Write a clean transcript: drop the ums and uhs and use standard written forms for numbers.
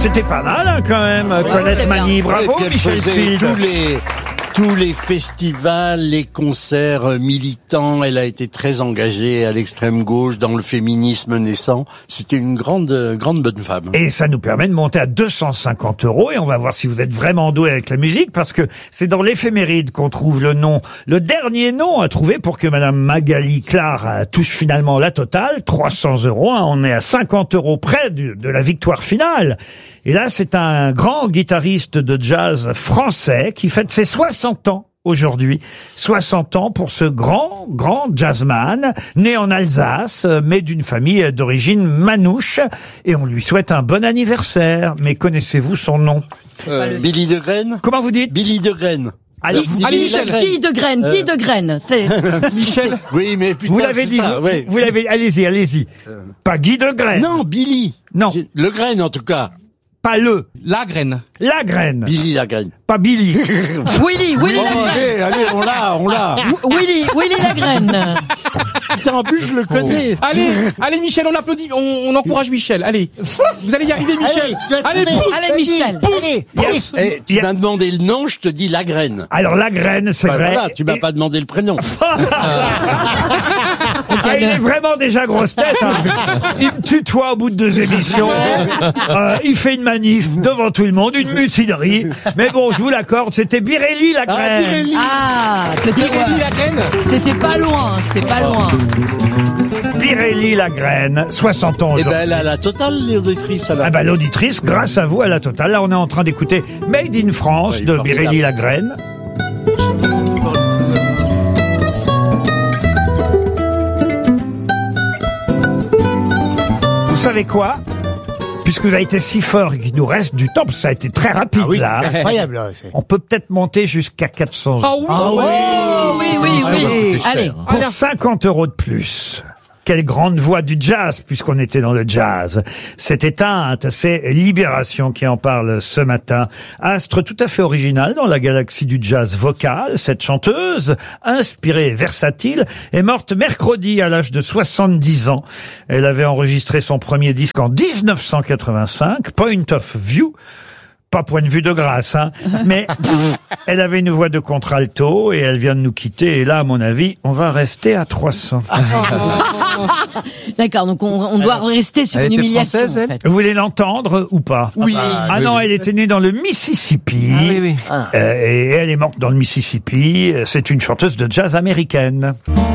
C'était pas mal hein, quand même, Colette Mani. Bravo, Et puis Michel elle faisait Field. tous les festivals, les concerts militants. Elle a été très engagée à l'extrême gauche dans le féminisme naissant. C'était une grande bonne femme. Et ça nous permet de monter à 250 € et on va voir si vous êtes vraiment doué avec la musique parce que c'est dans l'éphéméride qu'on trouve le dernier nom à trouver pour que Madame Magali Clar touche finalement la totale, 300 €. Hein, on est à 50 € près de la victoire finale. Et là, c'est un grand guitariste de jazz français qui fête ses 60 ans aujourd'hui. 60 ans pour ce grand jazzman, né en Alsace, mais d'une famille d'origine manouche. Et on lui souhaite un bon anniversaire. Mais connaissez-vous son nom? Billy de Graine. Comment vous dites? Billy de Graine. Allez, Guy de Graine, c'est Michel. Oui, mais putain, vous l'avez dit, oui. vous l'avez, allez-y. Pas Guy de Graine. Non, Billy. Non. Le Graine, en tout cas. Pas La graine. la graine. Billy la Graine. Pas Billy. Willy Oh, la graine. allez, on l'a. Willy la graine. Putain, en plus, je le connais. Allez, Michel, on applaudit, on encourage Michel. Allez, vous allez y arriver, Michel. Allez, Allez, Michel. Eh, tu m'as demandé le nom, je te dis la graine. Alors la graine, c'est Bah, vrai. voilà, tu m'as Et- pas demandé le prénom. Ah, il est vraiment déjà grosse tête. Hein. Il me tutoie au bout de 2 émissions. Il fait une manif devant tout le monde, une mutinerie. Mais bon, je vous l'accorde, c'était Birelli la graine. Pirelli. Ah, Birelli la graine. c'était pas loin. Birelli la graine, 60 ans Eh aujourd'hui. ben, elle a la totale, l'auditrice, alors. Ah bah l'auditrice, grâce à vous, à la totale. Là, on est en train d'écouter Made in France Oui, de formidable. Birelli la graine. Vous savez quoi? Puisque vous avez été si fort et qu'il nous reste du temps, parce que ça a été très rapide là. Incroyable. On peut peut-être monter jusqu'à 400 euros. Ah oui. Oui. Allez. Pour 50 € de plus. Quelle grande voix du jazz, puisqu'on était dans le jazz. Cette éteinte, c'est Libération qui en parle ce matin. Astre tout à fait original dans la galaxie du jazz vocal, cette chanteuse, inspirée et versatile, est morte mercredi à l'âge de 70 ans. Elle avait enregistré son premier disque en 1985, Point of View. Pas point de vue de grâce, hein. Mais elle avait une voix de contralto et elle vient de nous quitter. Et là, à mon avis, on va rester à 300. D'accord, donc on doit rester sur Elle une était humiliation. française, elle en fait. Vous voulez l'entendre ou pas? Oui. Ah non, elle était née dans le Mississippi. Oui. Et elle est morte dans le Mississippi. C'est une chanteuse de jazz américaine.